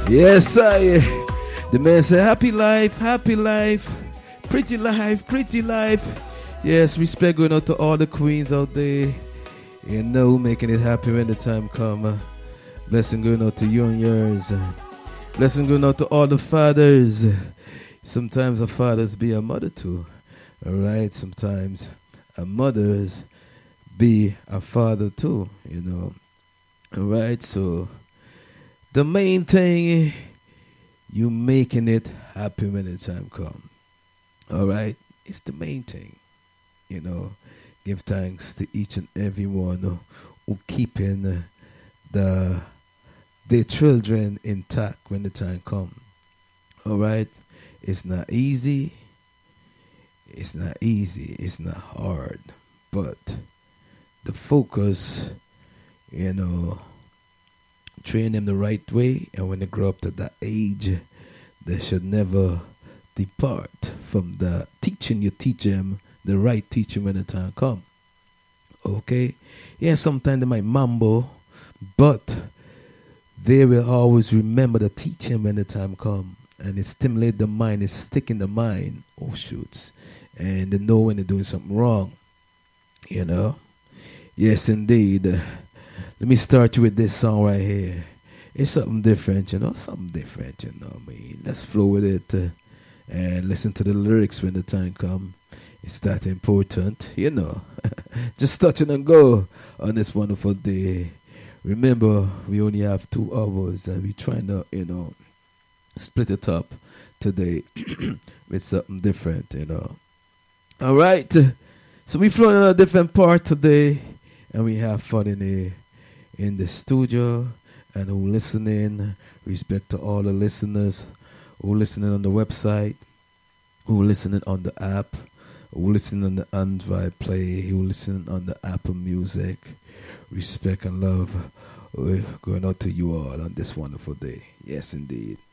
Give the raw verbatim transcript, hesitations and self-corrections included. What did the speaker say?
Yes, I. The man said, happy life, happy life, pretty life, pretty life. Yes, respect going out to all the queens out there. You know, making it happy when the time comes. Blessing going out to you and yours. Blessing going out to all the fathers. Sometimes a father's be a mother too. Alright, sometimes a mother's be a father too, you know. Alright, so the main thing, you making it happy when the time comes. Alright, it's the main thing. You know, give thanks to each and every one who, who keeping the their children intact when the time comes. Alright, it's not easy. It's not easy. It's not hard. But the focus, you know, train them the right way, and when they grow up to that age, they should never depart from the teaching you teach them, the right teaching when the time comes. Okay? Yeah, sometimes they might mumble, but they will always remember the teaching when the time comes. And it stimulates the mind, it stick in the mind. Oh, shoots. And they know when they're doing something wrong. You know? Yes, indeed. Let me start you with this song right here. It's something different, you know? Something different, you know what I mean? Let's flow with it uh, and listen to the lyrics when the time comes. It's that important, you know. Just touching and go on this wonderful day. Remember, we only have two hours and we're trying to, you know, split it up today with something different, you know. All right. So we flown in a different part today and we have fun in the, in the studio and who listening. Respect to all the listeners who listening on the website, who listening on the app, who listening on the Android Play, who listening on the Apple Music. Respect and love uh, going out to you all on this wonderful day. Yes, indeed.